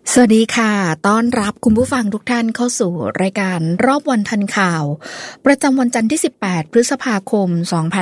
สวัสดีค่ะต้อนรับคุณผู้ฟังทุกท่านเข้าสู่รายการรอบวันทันข่าวประจำวันจันทร์ที่18พฤษภาคม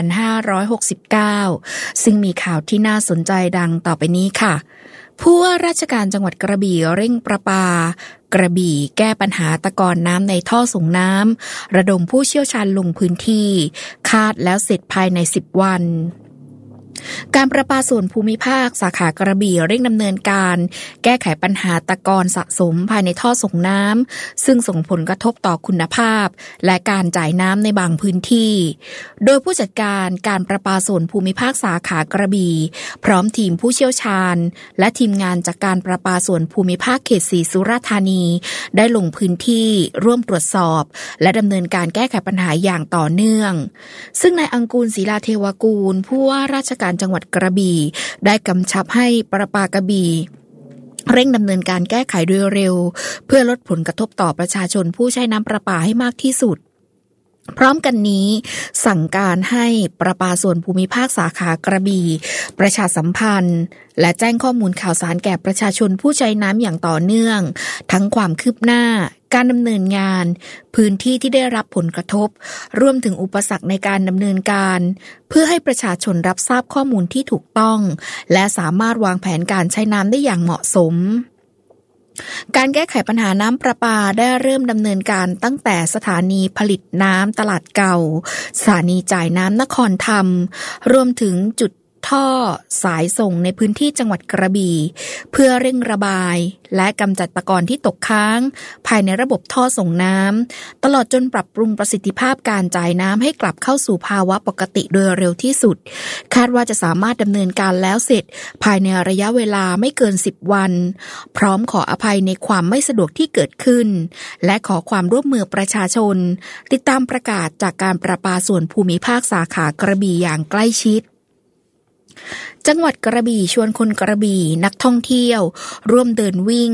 2569ซึ่งมีข่าวที่น่าสนใจดังต่อไปนี้ค่ะผู้ว่าราชการจังหวัดกระบี่เร่งประปากระบี่แก้ปัญหาตะกอนน้ำในท่อส่งน้ำระดมผู้เชี่ยวชาญลงพื้นที่คาดแล้วเสร็จภายใน10วันการประปาส่วนภูมิภาคสาขากระบี่เร่งดำเนินการแก้ไขปัญหาตะกอนสะสมภายในท่อส่งน้ำซึ่งส่งผลกระทบต่อคุณภาพและการจ่ายน้ำในบางพื้นที่โดยผู้จัดการประปาส่วนภูมิภาคสาขากระบี่พร้อมทีมผู้เชี่ยวชาญและทีมงานจากการประปาส่วนภูมิภาคเขต4สุราษฎร์ธานีได้ลงพื้นที่ร่วมตรวจสอบและดำเนินการแก้ไขปัญหาอย่างต่อเนื่องซึ่งนายอังกูลศิลาเทวกูลผู้ว่าราชการจังหวัดกระบี่ได้กำชับให้ประปากระบี่เร่งดำเนินการแก้ไขโดยเร็วเพื่อลดผลกระทบต่อประชาชนผู้ใช้น้ำประปาให้มากที่สุดพร้อมกันนี้สั่งการให้ประปาส่วนภูมิภาคสาขากระบี่ประชาสัมพันธ์และแจ้งข้อมูลข่าวสารแก่ประชาชนผู้ใช้น้ำอย่างต่อเนื่องทั้งความคืบหน้าการดำเนินงานพื้นที่ที่ได้รับผลกระทบรวมถึงอุปสรรคในการดำเนินการเพื่อให้ประชาชนรับทราบข้อมูลที่ถูกต้องและสามารถวางแผนการใช้น้ำได้อย่างเหมาะสมการแก้ไขปัญหาน้ำประปาได้เริ่มดำเนินการตั้งแต่สถานีผลิตน้ำตลาดเก่าสถานีจ่ายน้ำนครธรรมรวมถึงจุดท่อสายส่งในพื้นที่จังหวัดกระบี่เพื่อเร่งระบายและกำจัดตะกอนที่ตกค้างภายในระบบท่อส่งน้ำตลอดจนปรับปรุงประสิทธิภาพการจ่ายน้ำให้กลับเข้าสู่ภาวะปกติโดยเร็วที่สุดคาดว่าจะสามารถดำเนินการแล้วเสร็จภายในระยะเวลาไม่เกิน10วันพร้อมขออภัยในความไม่สะดวกที่เกิดขึ้นและขอความร่วมมือประชาชนติดตามประกาศจากการประปาส่วนภูมิภาคสาขากระบี่อย่างใกล้ชิดจังหวัดกระบี่ชวนคนกระบี่นักท่องเที่ยวร่วมเดินวิ่ง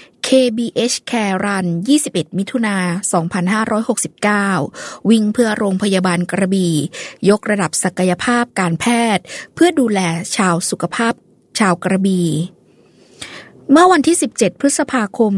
KBH Care Run 21 มิถุนายน 2569 วิ่งเพื่อโรงพยาบาลกระบี่ยกระดับศักยภาพการแพทย์เพื่อดูแลชาวสุขภาพชาวกระบี่เมื่อวันที่17พฤษภาคม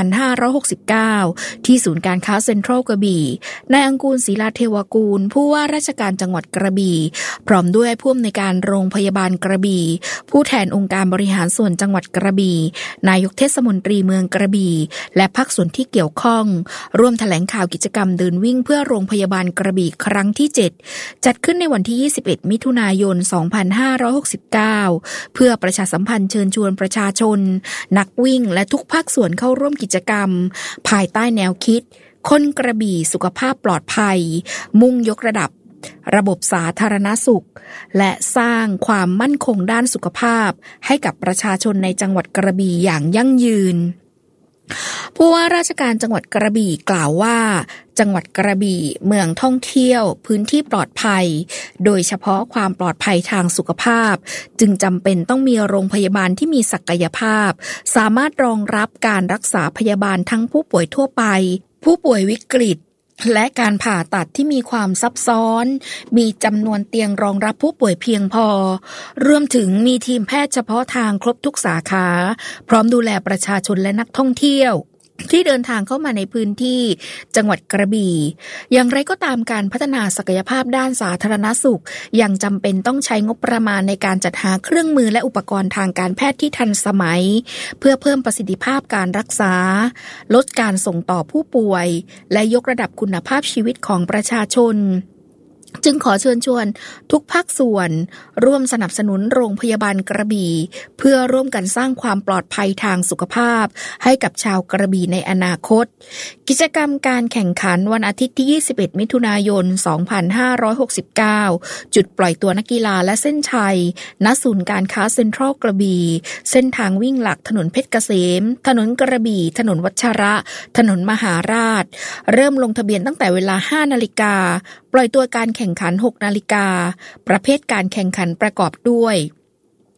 2569ที่ศูนย์การค้าเซ็นทรัลกระบี่นายอังกูลศิลาเทวกูลผู้ว่าราชการจังหวัดกระบี่พร้อมด้วยผู้อำนวยการโรงพยาบาลกระบี่ผู้แทนองค์การบริหารส่วนจังหวัดกระบี่นายกเทศมนตรีเมืองกระบี่และภาคส่วนที่เกี่ยวข้องร่วมแถลงข่าวกิจกรรมเดินวิ่งเพื่อโรงพยาบาลกระบี่ครั้งที่7จัดขึ้นในวันที่21มิถุนายน2569เพื่อประชาสัมพันธ์เชิญชวนประชาชนนักวิ่งและทุกภาคส่วนเข้าร่วมกิจกรรมภายใต้แนวคิดคนกระบี่สุขภาพปลอดภัยมุ่งยกระดับระบบสาธารณสุขและสร้างความมั่นคงด้านสุขภาพให้กับประชาชนในจังหวัดกระบี่อย่างยั่งยืนผู้ว่าราชการจังหวัดกระบี่กล่าวว่าจังหวัดกระบี่เมืองท่องเที่ยวพื้นที่ปลอดภัยโดยเฉพาะความปลอดภัยทางสุขภาพจึงจำเป็นต้องมีโรงพยาบาลที่มีศักยภาพสามารถรองรับการรักษาพยาบาลทั้งผู้ป่วยทั่วไปผู้ป่วยวิกฤตและการผ่าตัดที่มีความซับซ้อนมีจำนวนเตียงรองรับผู้ป่วยเพียงพอรวมถึงมีทีมแพทย์เฉพาะทางครบทุกสาขาพร้อมดูแลประชาชนและนักท่องเที่ยวที่เดินทางเข้ามาในพื้นที่จังหวัดกระบี่อย่างไรก็ตามการพัฒนาศักยภาพด้านสาธารณสุขยังจำเป็นต้องใช้งบประมาณในการจัดหาเครื่องมือและอุปกรณ์ทางการแพทย์ที่ทันสมัยเพื่อเพิ่มประสิทธิภาพการรักษาลดการส่งต่อผู้ป่วยและยกระดับคุณภาพชีวิตของประชาชนจึงขอเชิญชวนทุกภาคส่วนร่วมสนับสนุนโรงพยาบาลกระบี่เพื่อร่วมกันสร้างความปลอดภัยทางสุขภาพให้กับชาวกระบี่ในอนาคตกิจกรรมการแข่งขันวันอาทิตย์ที่21มิถุนายน2569จุดปล่อยตัวนักกีฬาและเส้นชัยณศูนย์การค้าเซ็นทรัลกระบี่เส้นทางวิ่งหลักถนนเพชรเกษมถนนกระบี่ถนนวัชระถนนมหาราชเริ่มลงทะเบียนตั้งแต่เวลา 5 นาฬิกาปล่อยตัวการแข่งขัน 6 นาฬิกาประเภทการแข่งขันประกอบด้วย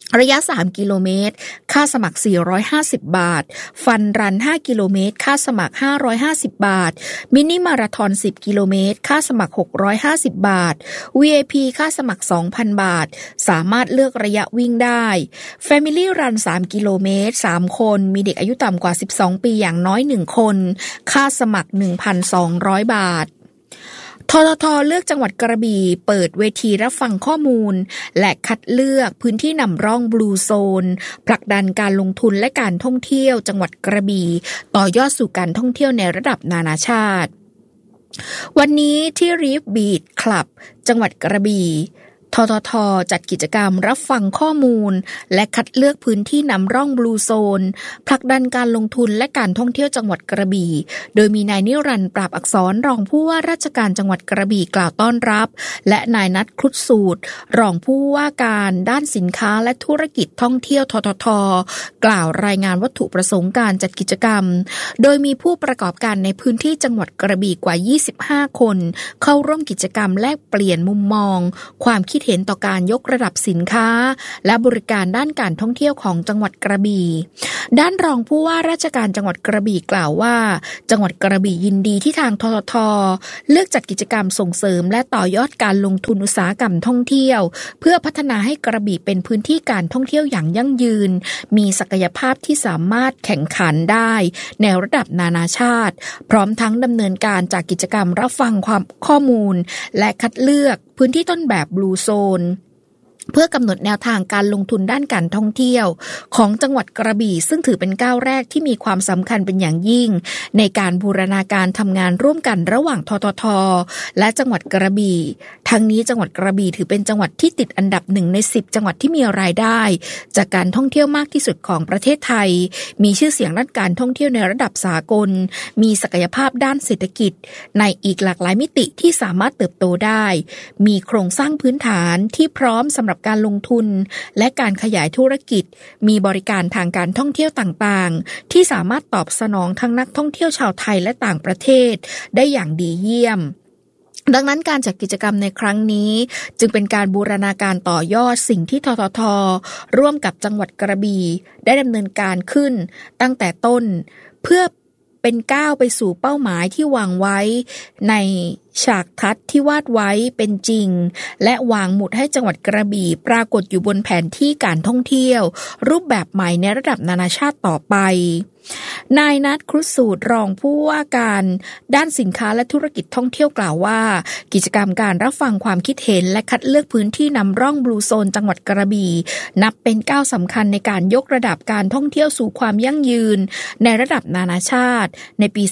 ระยะ3กิโลเมตรค่าสมัคร450บาทฟันรัน5กิโลเมตรค่าสมัคร550บาทมินิมาราธอน10กิโลเมตรค่าสมัคร650บาท VIP ค่าสมัคร 2,000 บาทสามารถเลือกระยะวิ่งได้ Family Run 3กิโลเมตร3คนมีเด็กอายุต่ำกว่า12ปีอย่างน้อย1คนค่าสมัคร 1,200 บาทททท.เลือกจังหวัดกระบี่เปิดเวทีรับฟังข้อมูลและคัดเลือกพื้นที่นำร่องบลูโซนผลักดันการลงทุนและการท่องเที่ยวจังหวัดกระบี่ต่อยอดสู่การท่องเที่ยวในระดับนานาชาติวันนี้ที่รีฟบีชคลับจังหวัดกระบี่ททท.จัดกิจกรรมรับฟังข้อมูลและคัดเลือกพื้นที่นำร่องบลูโซนผลักดันการลงทุนและการท่องเที่ยวจังหวัดกระบี่โดยมีนายนิรันดร์ปราบอักษรรองผู้ว่าราชการจังหวัดกระบี่กล่าวต้อนรับและนายนัทครุฑสูตรรองผู้ว่าการด้านสินค้าและธุรกิจท่องเที่ยวททท.กล่าวรายงานวัตถุประสงค์การจัดกิจกรรมโดยมีผู้ประกอบการในพื้นที่จังหวัดกระบี่กว่า25คนเข้าร่วมกิจกรรมแลกเปลี่ยนมุมมองความคิดเห็นต่อการยกระดับสินค้าและบริการด้านการท่องเที่ยวของจังหวัดกระบี่ด้านรองผู้ว่าราชการจังหวัดกระบี่กล่าวว่าจังหวัดกระบี่ยินดีที่ทางททท.เลือกจัดกิจกรรมส่งเสริมและต่อยอดการลงทุนอุตสาหกรรมท่องเที่ยวเพื่อพัฒนาให้กระบี่เป็นพื้นที่การท่องเที่ยวอย่างยั่งยืนมีศักยภาพที่สามารถแข่งขันได้ในระดับนานาชาติพร้อมทั้งดำเนินการจากกิจกรรมรับฟังความข้อมูลและคัดเลือกพื้นที่ต้นแบบบลูโซนเพื่อกำหนดแนวทางการลงทุนด้านการท่องเที่ยวของจังหวัดกระบี่ซึ่งถือเป็นก้าวแรกที่มีความสำคัญเป็นอย่างยิ่งในการบูรณาการทำงานร่วมกันระหว่างททท.และจังหวัดกระบี่ทั้งนี้จังหวัดกระบี่ถือเป็นจังหวัดที่ติดอันดับ1ใน10จังหวัดที่มีรายได้จากการท่องเที่ยวมากที่สุดของประเทศไทยมีชื่อเสียงด้านการท่องเที่ยวในระดับสากลมีศักยภาพด้านเศรษฐกิจในอีกหลากหลายมิติที่สามารถเติบโตได้มีโครงสร้างพื้นฐานที่พร้อมสำหรับการลงทุนและการขยายธุรกิจมีบริการทางการท่องเที่ยวต่างๆที่สามารถตอบสนองทั้งนักท่องเที่ยวชาวไทยและต่างประเทศได้อย่างดีเยี่ยมดังนั้นการจัดกิจกรรมในครั้งนี้จึงเป็นการบูรณาการต่อยอดสิ่งที่ททท.ร่วมกับจังหวัดกระบี่ได้ดำเนินการขึ้นตั้งแต่ต้นเพื่อเป็นก้าวไปสู่เป้าหมายที่วางไว้ในฉากทัศน์ที่วาดไว้เป็นจริงและวางหมุดให้จังหวัดกระบี่ปรากฏอยู่บนแผนที่การท่องเที่ยวรูปแบบใหม่ในระดับนานาชาติต่อไปนายนัทครุฑสูตรรองผู้ว่าการด้านสินค้าและธุรกิจท่องเที่ยวกล่าวว่ากิจกรรมการรับฟังความคิดเห็นและคัดเลือกพื้นที่นำร่องบลูโซนจังหวัดกระบี่นับเป็นก้าวสำคัญในการยกระดับการท่องเที่ยวสู่ความยั่งยืนในระดับนานาชาติในปี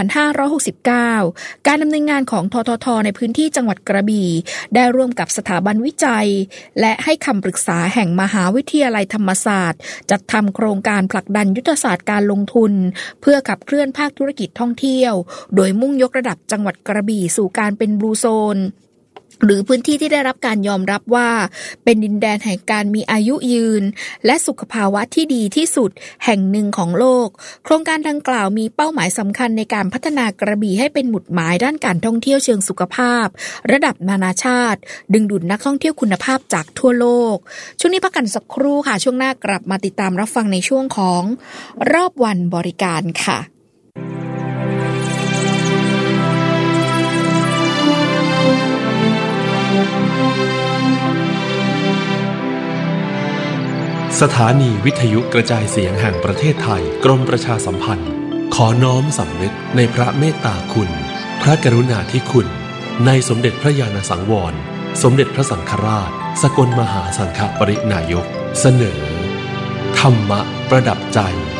2569 การดำเนินงานของททท.ในพื้นที่จังหวัดกระบี่ได้ร่วมกับสถาบันวิจัยและให้คำปรึกษาแห่งมหาวิทยาลัยธรรมศาสตร์จัดทำโครงการผลักดันยุทธศาสตร์การลงทุนเพื่อขับเคลื่อนภาคธุรกิจท่องเที่ยวโดยมุ่งยกระดับจังหวัดกระบี่สู่การเป็นบลูโซนหรือพื้นที่ที่ได้รับการยอมรับว่าเป็นดินแดนแห่งการมีอายุยืนและสุขภาวะที่ดีที่สุดแห่งหนึ่งของโลกโครงการดังกล่าวมีเป้าหมายสำคัญในการพัฒนากระบี่ให้เป็นหมุดหมายด้านการท่องเที่ยวเชิงสุขภาพระดับนานาชาติดึงดูดนักท่องเที่ยวคุณภาพจากทั่วโลกช่วงนี้พักกันสักครู่ค่ะช่วงหน้ากลับมาติดตามรับฟังในช่วงของรอบวันบริการค่ะสถานีวิทยุกระจายเสียงแห่งประเทศไทยกรมประชาสัมพันธ์ขอน้อมสำนึกในพระเมตตาคุณพระกรุณาธิคุณในสมเด็จพระญาณสังวรสมเด็จพระสังฆราชสกลมหาสังฆปรินายกเสนอธรรมะประดับใจ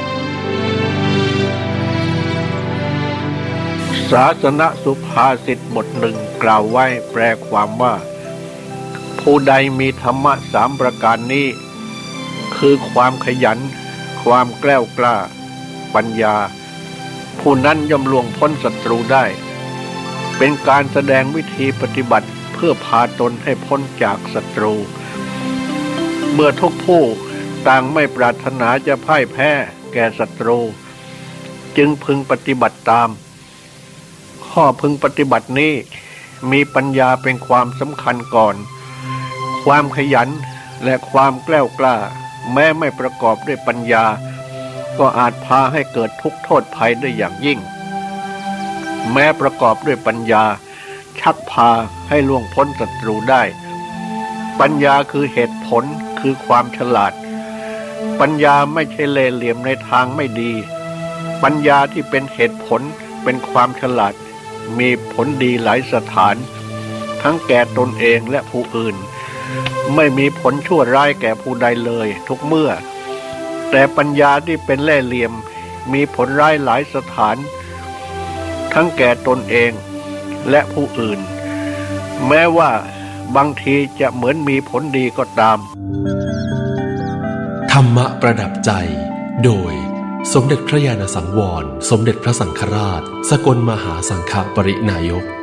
ศาสนสุภาษิตบทหนึ่งกล่าวไว้แปลความว่าผู้ใดมีธรรมะ3ประการนี้คือความขยันความแกล้วกล้าปัญญาผู้นั้นย่อมล่วงพ้นศัตรูได้เป็นการแสดงวิธีปฏิบัติเพื่อพาตนให้พ้นจากศัตรูเมื่อทุกผู้ต่างไม่ปรารถนาจะพ่ายแพ้แก่ศัตรูจึงพึงปฏิบัติตามข้อพึงปฏิบัตินี้มีปัญญาเป็นความสำคัญก่อนความขยันและความแกล้วกล้าแม้ไม่ประกอบด้วยปัญญาก็อาจพาให้เกิดทุกข์โทษภัยได้อย่างยิ่งแม้ประกอบด้วยปัญญาชักพาให้ล่วงพ้นศัตรูได้ปัญญาคือเหตุผลคือความฉลาดปัญญาไม่ใช่เล่ห์เหลี่ยมในทางไม่ดีปัญญาที่เป็นเหตุผลเป็นความฉลาดมีผลดีหลายสถานทั้งแก่ตนเองและผู้อื่นไม่มีผลชั่วร้ายแก่ผู้ใดเลยทุกเมื่อแต่ปัญญาที่เป็นเล่ห์เหลี่ยมมีผลร้ายหลายสถานทั้งแก่ตนเองและผู้อื่นแม้ว่าบางทีจะเหมือนมีผลดีก็ตามธรรมะประดับใจโดยสมเด็จพระญาณสังวรสมเด็จพระสังฆราชสกลมหาสังฆปรินายก